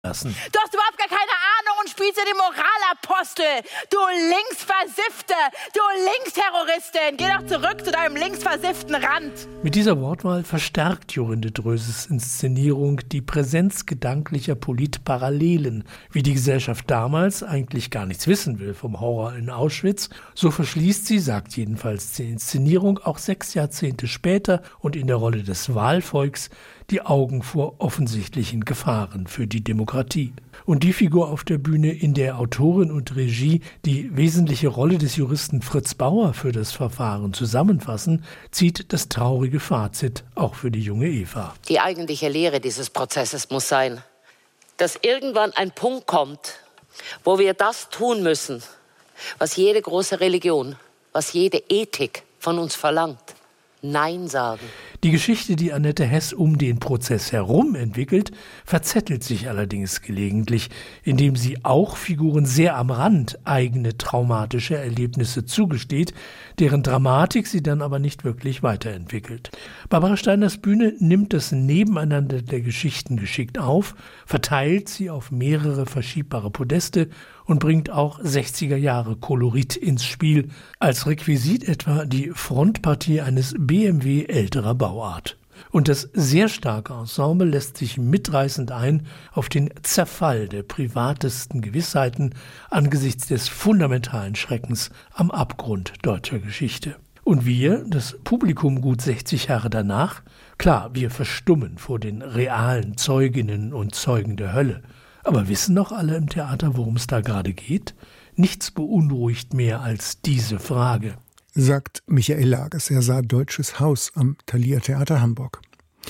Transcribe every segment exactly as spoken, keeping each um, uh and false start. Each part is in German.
lassen. Du hast überhaupt gar keine Ahnung und spielst ja den Moralapostel. Du Linksversiffte, du Linksterroristin. Geh doch zurück zu deinem linksversifften Rand. Mit dieser Wortwahl verstärkt Jorinde Dröses Inszenierung die Präsenz gedanklicher Politparallelen. Wie die Gesellschaft damals eigentlich gar nichts wissen will vom Horror in Auschwitz, so verschließt sie, sagt jedenfalls die Inszenierung, auch sechs Jahrzehnte später und in der Rolle des Wahlvolks die Augen vor offensichtlichen Gefahren für die Demokratie. Und die Figur auf der Bühne, in der Autorin und Regie die wesentliche Rolle des Juristen Fritz Bauer für das Verfahren zusammenfassen, zieht das traurige Fazit auch für die junge Eva. Die eigentliche Lehre dieses Prozesses muss sein, dass irgendwann ein Punkt kommt, wo wir das tun müssen, was jede große Religion, was jede Ethik von uns verlangt. Nein sagen. Die Geschichte, die Annette Hess um den Prozess herum entwickelt, verzettelt sich allerdings gelegentlich, indem sie auch Figuren sehr am Rand eigene traumatische Erlebnisse zugesteht, deren Dramatik sie dann aber nicht wirklich weiterentwickelt. Barbara Steiners Bühne nimmt das Nebeneinander der Geschichten geschickt auf, verteilt sie auf mehrere verschiebbare Podeste und bringt auch sechziger Jahre Kolorit ins Spiel, als Requisit etwa die Frontpartie eines B M W älterer Bauart. Und das sehr starke Ensemble lässt sich mitreißend ein auf den Zerfall der privatesten Gewissheiten angesichts des fundamentalen Schreckens am Abgrund deutscher Geschichte. Und wir, das Publikum gut sechzig Jahre danach, klar, wir verstummen vor den realen Zeuginnen und Zeugen der Hölle. Aber wissen noch alle im Theater, worum es da gerade geht? Nichts beunruhigt mehr als diese Frage, sagt Michael Lages. Er sah Deutsches Haus am Thalia Theater Hamburg.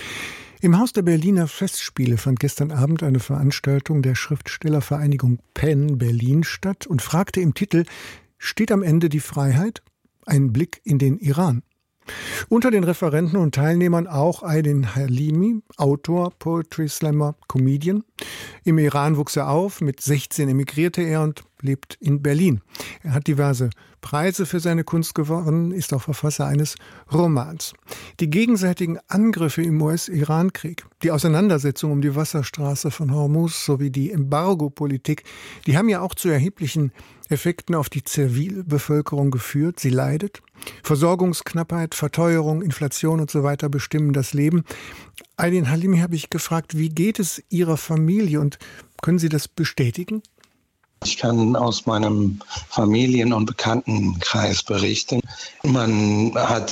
Im Haus der Berliner Festspiele fand gestern Abend eine Veranstaltung der Schriftstellervereinigung PEN Berlin statt und fragte im Titel: Steht am Ende die Freiheit? Ein Blick in den Iran. Unter den Referenten und Teilnehmern auch Aydin Halimi, Autor, Poetry Slammer, Comedian. Im Iran wuchs er auf, mit sechzehn emigrierte er und lebt in Berlin. Er hat diverse Preise für seine Kunst gewonnen, ist auch Verfasser eines Romans. Die gegenseitigen Angriffe im U S-Iran-Krieg, die Auseinandersetzung um die Wasserstraße von Hormuz sowie die Embargo-Politik, die haben ja auch zu erheblichen Effekten auf die Zivilbevölkerung geführt. Sie leidet. Versorgungsknappheit, Verteuerung, Inflation und so weiter bestimmen das Leben. Aydin Halimi habe ich gefragt, wie geht es Ihrer Familie und können Sie das bestätigen? Ich kann aus meinem Familien- und Bekanntenkreis berichten. Man hat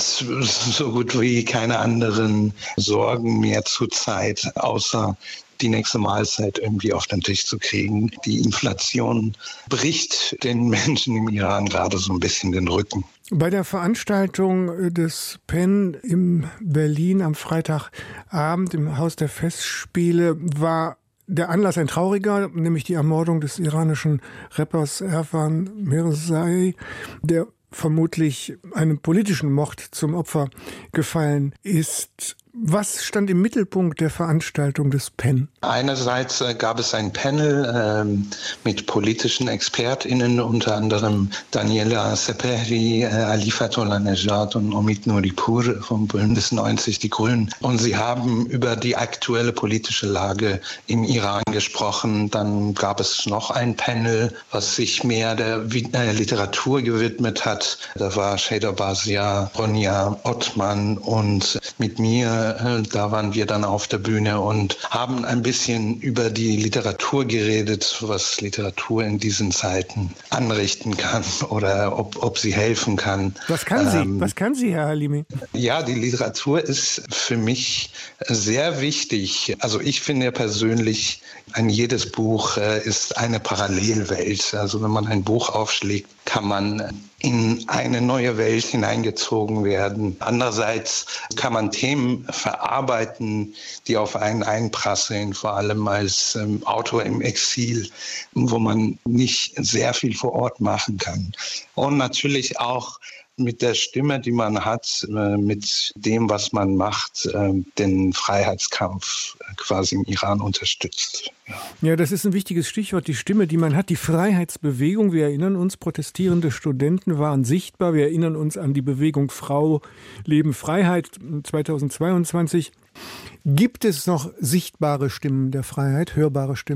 so gut wie keine anderen Sorgen mehr zurzeit, außer die nächste Mahlzeit irgendwie auf den Tisch zu kriegen. Die Inflation bricht den Menschen im Iran gerade so ein bisschen den Rücken. Bei der Veranstaltung des PEN in Berlin am Freitagabend im Haus der Festspiele war der Anlass ein trauriger, nämlich die Ermordung des iranischen Rappers Erwan Mirzai, der vermutlich einem politischen Mord zum Opfer gefallen ist. Was stand im Mittelpunkt der Veranstaltung des PEN? Einerseits äh, gab es ein Panel äh, mit politischen ExpertInnen, unter anderem Daniela Sepehri, äh, Ali Fatullah Nejad und Omid Nouripur vom Bündnis neunzig Die Grünen. Und sie haben über die aktuelle politische Lage im Iran gesprochen. Dann gab es noch ein Panel, was sich mehr der äh, Literatur gewidmet hat. Da war Shada Bazia, Ronja Ottmann und mit mir. Da waren wir dann auf der Bühne und haben ein bisschen über die Literatur geredet, was Literatur in diesen Zeiten anrichten kann oder ob, ob sie helfen kann. Was kann sie? Ähm, Was kann sie, Herr Halimi? Ja, die Literatur ist für mich sehr wichtig. Also ich finde persönlich, ein jedes Buch ist eine Parallelwelt. Also wenn man ein Buch aufschlägt, kann man in eine neue Welt hineingezogen werden. Andererseits kann man Themen verarbeiten, die auf einen einprasseln, vor allem als ähm, Autor im Exil, wo man nicht sehr viel vor Ort machen kann. Und natürlich auch mit der Stimme, die man hat, mit dem, was man macht, den Freiheitskampf quasi im Iran unterstützt. Ja. ja, das ist ein wichtiges Stichwort, die Stimme, die man hat, die Freiheitsbewegung. Wir erinnern uns, protestierende Studenten waren sichtbar. Wir erinnern uns an die Bewegung Frau, Leben, Freiheit zweitausendzweiundzwanzig. Gibt es noch sichtbare Stimmen der Freiheit, hörbare Stimmen?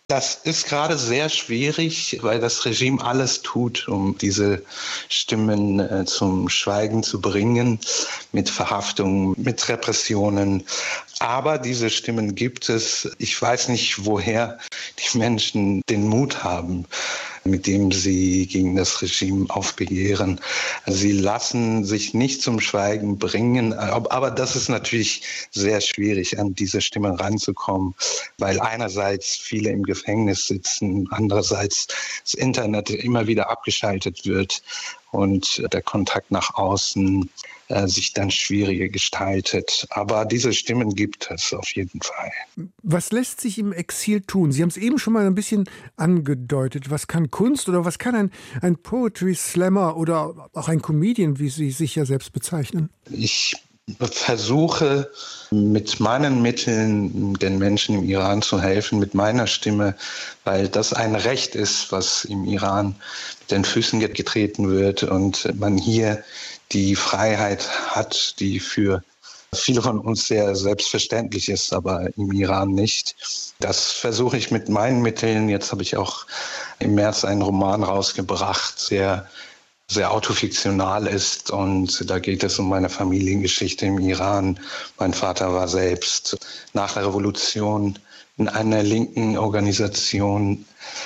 Das ist gerade sehr schwierig, weil das Regime alles tut, um diese Stimmen äh, zum Schweigen zu bringen, mit Verhaftungen, mit Repressionen. Aber diese Stimmen gibt es. Ich weiß nicht, woher die Menschen den Mut haben, mit dem sie gegen das Regime aufbegehren. Sie lassen sich nicht zum Schweigen bringen, aber das ist natürlich sehr schwierig, an diese Stimmen ranzukommen, weil einerseits viele im Gefängnis sitzen, andererseits das Internet immer wieder abgeschaltet wird und der Kontakt nach außen äh, sich dann schwieriger gestaltet. Aber diese Stimmen gibt es auf jeden Fall. Was lässt sich im Exil tun? Sie haben es eben schon mal ein bisschen angedeutet. Was kann Kunst oder was kann ein, ein Poetry Slammer oder auch ein Comedian, wie Sie sich ja selbst bezeichnen? Ich versuche mit meinen Mitteln den Menschen im Iran zu helfen, mit meiner Stimme, weil das ein Recht ist, was im Iran mit den Füßen getreten wird und man hier die Freiheit hat, die für viele von uns sehr selbstverständlich ist, aber im Iran nicht. Das versuche ich mit meinen Mitteln. Jetzt habe ich auch im März einen Roman rausgebracht, der sehr autofiktional ist und da geht es um meine Familiengeschichte im Iran. Mein Vater war selbst nach der Revolution in einer linken Organisation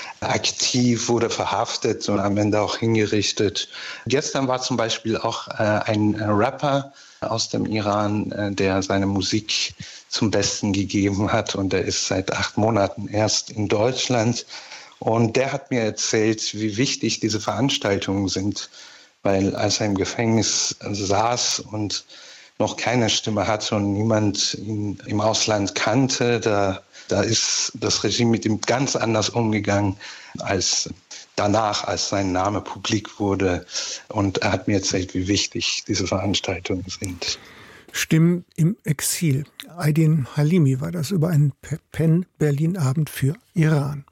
aktiv, wurde verhaftet und am Ende auch hingerichtet. Gestern war zum Beispiel auch äh, ein Rapper aus dem Iran, äh, der seine Musik zum Besten gegeben hat und der ist seit acht Monaten erst in Deutschland. Und der hat mir erzählt, wie wichtig diese Veranstaltungen sind, weil als er im Gefängnis saß und noch keine Stimme hatte und niemand ihn im Ausland kannte, da, da ist das Regime mit ihm ganz anders umgegangen als danach, als sein Name publik wurde. Und er hat mir erzählt, wie wichtig diese Veranstaltungen sind. Stimmen im Exil. Aydin Halimi war das über einen Penn-Berlin-Abend für Iran.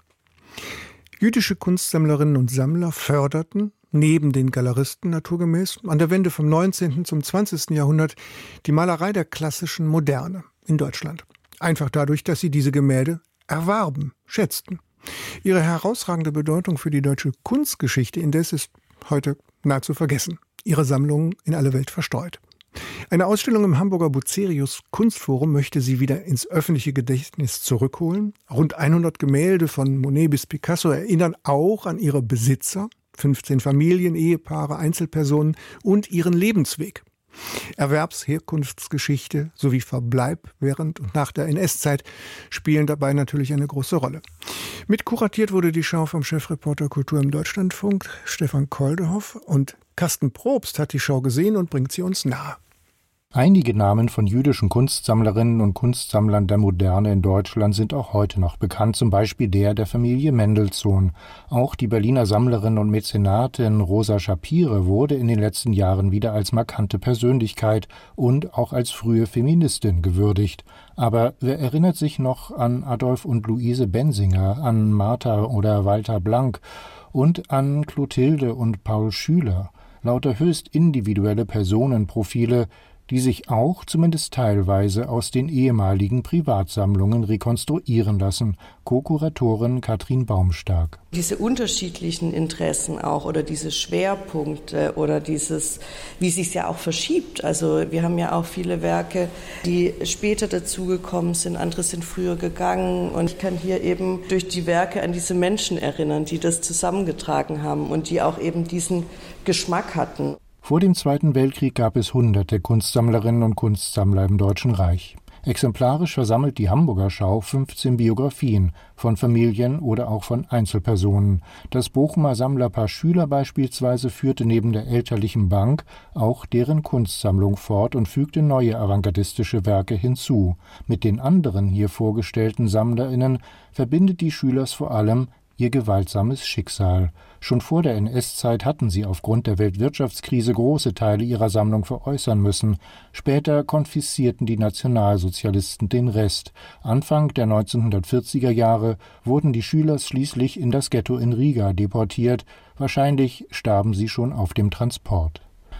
Jüdische Kunstsammlerinnen und Sammler förderten, neben den Galeristen naturgemäß, an der Wende vom neunzehnten zum zwanzigsten Jahrhundert die Malerei der klassischen Moderne in Deutschland. Einfach dadurch, dass sie diese Gemälde erwarben, schätzten. Ihre herausragende Bedeutung für die deutsche Kunstgeschichte indes ist heute nahezu vergessen. Ihre Sammlungen in alle Welt verstreut. Eine Ausstellung im Hamburger Bucerius Kunstforum möchte sie wieder ins öffentliche Gedächtnis zurückholen. Rund hundert Gemälde von Monet bis Picasso erinnern auch an ihre Besitzer, fünfzehn Familien, Ehepaare, Einzelpersonen und ihren Lebensweg. Erwerbs-, Herkunftsgeschichte sowie Verbleib während und nach der N S-Zeit spielen dabei natürlich eine große Rolle. Mitkuratiert wurde die Schau vom Chefreporter Kultur im Deutschlandfunk, Stefan Koldehoff, und Carsten Probst hat die Schau gesehen und bringt sie uns nahe. Einige Namen von jüdischen Kunstsammlerinnen und Kunstsammlern der Moderne in Deutschland sind auch heute noch bekannt, zum Beispiel der der Familie Mendelssohn. Auch die Berliner Sammlerin und Mäzenatin Rosa Schapire wurde in den letzten Jahren wieder als markante Persönlichkeit und auch als frühe Feministin gewürdigt. Aber wer erinnert sich noch an Adolf und Luise Bensinger, an Martha oder Walter Blank und an Clotilde und Paul Schüler? Lauter höchst individuelle Personenprofile, die sich auch zumindest teilweise aus den ehemaligen Privatsammlungen rekonstruieren lassen. Co-Kuratorin Katrin Baumstark. Diese unterschiedlichen Interessen auch oder diese Schwerpunkte oder dieses, wie sich es ja auch verschiebt. Also wir haben ja auch viele Werke, die später dazugekommen sind, andere sind früher gegangen. Und ich kann hier eben durch die Werke an diese Menschen erinnern, die das zusammengetragen haben und die auch eben diesen Geschmack hatten. Vor dem Zweiten Weltkrieg gab es hunderte Kunstsammlerinnen und Kunstsammler im Deutschen Reich. Exemplarisch versammelt die Hamburger Schau fünfzehn Biografien von Familien oder auch von Einzelpersonen. Das Bochumer Sammlerpaar Schüler beispielsweise führte neben der elterlichen Bank auch deren Kunstsammlung fort und fügte neue avantgardistische Werke hinzu. Mit den anderen hier vorgestellten SammlerInnen verbindet die Schülers vor allem ihr gewaltsames Schicksal. Schon vor der N S-Zeit hatten sie aufgrund der Weltwirtschaftskrise große Teile ihrer Sammlung veräußern müssen. Später konfiszierten die Nationalsozialisten den Rest. Anfang der neunzehnhundertvierziger Jahre wurden die Schüler schließlich in das Ghetto in Riga deportiert. Wahrscheinlich starben sie schon auf dem Transport.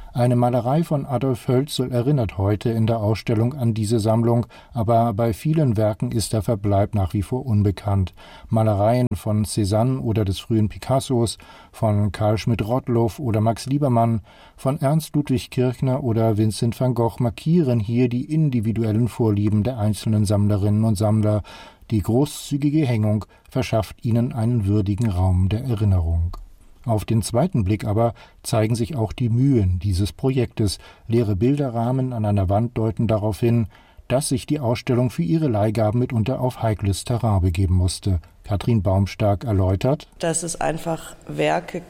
Eine Malerei von Adolf Hölzel erinnert heute in der Ausstellung an diese Sammlung, aber bei vielen Werken ist der Verbleib nach wie vor unbekannt. Malereien von Cézanne oder des frühen Picassos, von Karl Schmidt-Rottluff oder Max Liebermann, von Ernst Ludwig Kirchner oder Vincent van Gogh markieren hier die individuellen Vorlieben der einzelnen Sammlerinnen und Sammler. Die großzügige Hängung verschafft ihnen einen würdigen Raum der Erinnerung. Auf den zweiten Blick aber zeigen sich auch die Mühen dieses Projektes. Leere Bilderrahmen an einer Wand deuten darauf hin, dass sich die Ausstellung für ihre Leihgaben mitunter auf heikles Terrain begeben musste. Katrin Baumstark erläutert, dass es einfach Werke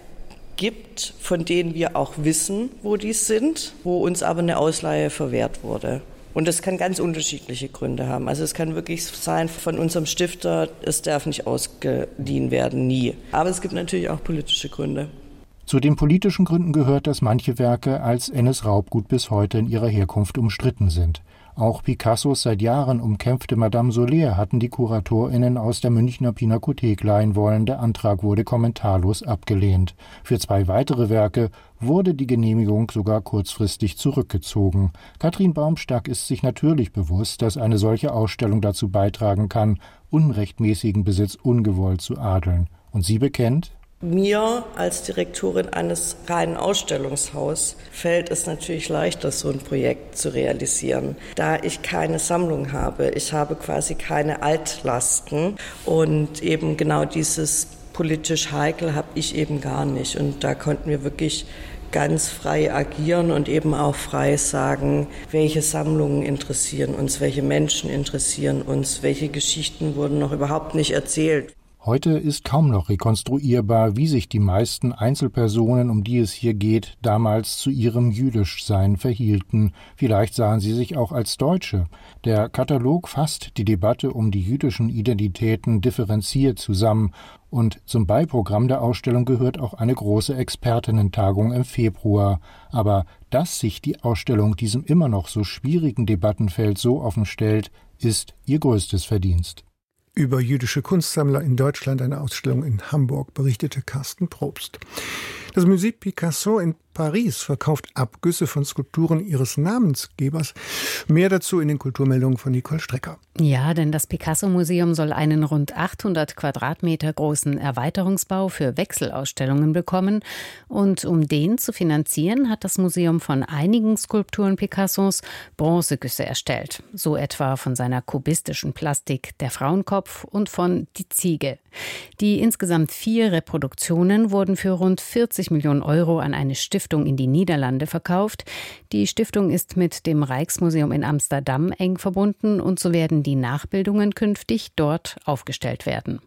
gibt, von denen wir auch wissen, wo die sind, wo uns aber eine Ausleihe verwehrt wurde. Und das kann ganz unterschiedliche Gründe haben. Also es kann wirklich sein von unserem Stifter, es darf nicht ausgeliehen werden, nie. Aber es gibt natürlich auch politische Gründe. Zu den politischen Gründen gehört, dass manche Werke als N S-Raubgut bis heute in ihrer Herkunft umstritten sind. Auch Picassos seit Jahren umkämpfte Madame Soler hatten die KuratorInnen aus der Münchner Pinakothek leihen wollen. Der Antrag wurde kommentarlos abgelehnt. Für zwei weitere Werke wurde die Genehmigung sogar kurzfristig zurückgezogen. Katrin Baumstark ist sich natürlich bewusst, dass eine solche Ausstellung dazu beitragen kann, unrechtmäßigen Besitz ungewollt zu adeln. Und sie bekennt: Mir als Direktorin eines reinen Ausstellungshauses fällt es natürlich leichter, so ein Projekt zu realisieren, da ich keine Sammlung habe. Ich habe quasi keine Altlasten und eben genau dieses politisch heikel habe ich eben gar nicht. Und da konnten wir wirklich ganz frei agieren und eben auch frei sagen, welche Sammlungen interessieren uns, welche Menschen interessieren uns, welche Geschichten wurden noch überhaupt nicht erzählt. Heute ist kaum noch rekonstruierbar, wie sich die meisten Einzelpersonen, um die es hier geht, damals zu ihrem Jüdischsein verhielten. Vielleicht sahen sie sich auch als Deutsche. Der Katalog fasst die Debatte um die jüdischen Identitäten differenziert zusammen. Und zum Beiprogramm der Ausstellung gehört auch eine große Expertinnentagung im Februar. Aber dass sich die Ausstellung diesem immer noch so schwierigen Debattenfeld so offen stellt, ist ihr größtes Verdienst. Über jüdische Kunstsammler in Deutschland eine Ausstellung in Hamburg berichtete Carsten Probst. Das Musée Picasso in Paris verkauft Abgüsse von Skulpturen ihres Namensgebers. Mehr dazu in den Kulturmeldungen von Nicole Strecker. Ja, denn das Picasso-Museum soll einen rund achthundert Quadratmeter großen Erweiterungsbau für Wechselausstellungen bekommen. Und um den zu finanzieren, hat das Museum von einigen Skulpturen Picassos Bronzegüsse erstellt. So etwa von seiner kubistischen Plastik Der Frauenkopf und von Die Ziege. Die insgesamt vier Reproduktionen wurden für rund vierzig Millionen Euro an eine Stiftung in die Niederlande verkauft. Die Stiftung ist mit dem Rijksmuseum in Amsterdam eng verbunden und so werden die Nachbildungen künftig dort aufgestellt werden.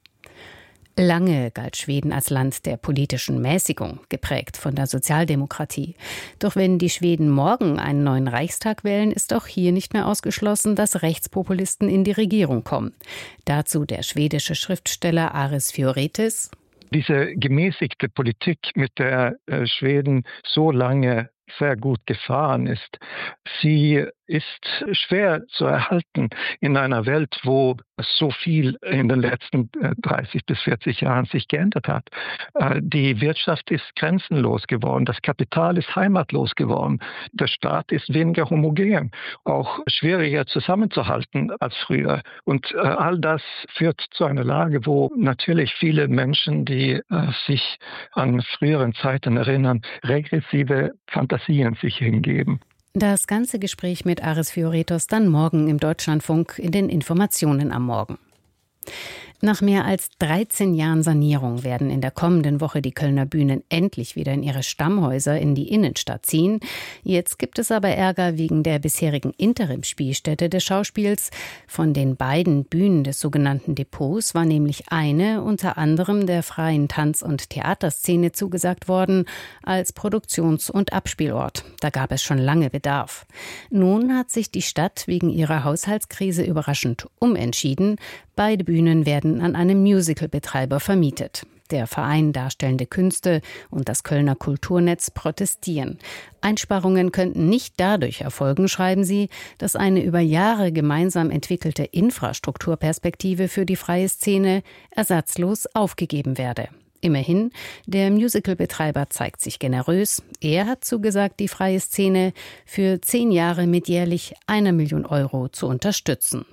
Lange galt Schweden als Land der politischen Mäßigung, geprägt von der Sozialdemokratie. Doch wenn die Schweden morgen einen neuen Reichstag wählen, ist auch hier nicht mehr ausgeschlossen, dass Rechtspopulisten in die Regierung kommen. Dazu der schwedische Schriftsteller Aris Fioretis. Diese gemäßigte Politik, mit der äh, Schweden so lange sehr gut gefahren ist, sie ist schwer zu erhalten in einer Welt, wo so viel in den letzten dreißig bis vierzig Jahren sich geändert hat. Die Wirtschaft ist grenzenlos geworden, das Kapital ist heimatlos geworden, der Staat ist weniger homogen, auch schwieriger zusammenzuhalten als früher. Und all das führt zu einer Lage, wo natürlich viele Menschen, die sich an früheren Zeiten erinnern, regressive Fantasien sich hingeben. Das ganze Gespräch mit Aris Fioretos dann morgen im Deutschlandfunk in den Informationen am Morgen. Nach mehr als dreizehn Jahren Sanierung werden in der kommenden Woche die Kölner Bühnen endlich wieder in ihre Stammhäuser in die Innenstadt ziehen. Jetzt gibt es aber Ärger wegen der bisherigen Interimsspielstätte des Schauspiels. Von den beiden Bühnen des sogenannten Depots war nämlich eine unter anderem der freien Tanz- und Theaterszene zugesagt worden als Produktions- und Abspielort. Da gab es schon lange Bedarf. Nun hat sich die Stadt wegen ihrer Haushaltskrise überraschend umentschieden. Beide Bühnen werden an einen Musicalbetreiber vermietet. Der Verein Darstellende Künste und das Kölner Kulturnetz protestieren. Einsparungen könnten nicht dadurch erfolgen, schreiben sie, dass eine über Jahre gemeinsam entwickelte Infrastrukturperspektive für die freie Szene ersatzlos aufgegeben werde. Immerhin, der Musicalbetreiber zeigt sich generös. Er hat zugesagt, die freie Szene für zehn Jahre mit jährlich einer Million Euro zu unterstützen.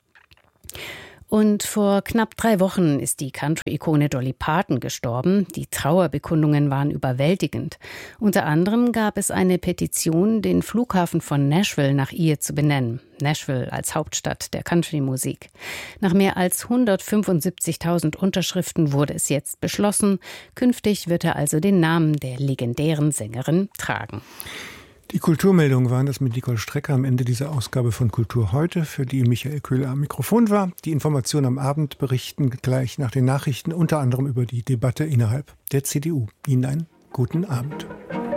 Und vor knapp drei Wochen ist die Country-Ikone Dolly Parton gestorben. Die Trauerbekundungen waren überwältigend. Unter anderem gab es eine Petition, den Flughafen von Nashville nach ihr zu benennen. Nashville als Hauptstadt der Country-Musik. Nach mehr als hundertfünfundsiebzigtausend Unterschriften wurde es jetzt beschlossen. Künftig wird er also den Namen der legendären Sängerin tragen. Die Kulturmeldungen waren das mit Nicole Strecker am Ende dieser Ausgabe von Kultur heute, für die Michael Köhler am Mikrofon war. Die Informationen am Abend berichten gleich nach den Nachrichten, unter anderem über die Debatte innerhalb der C D U. Ihnen einen guten Abend.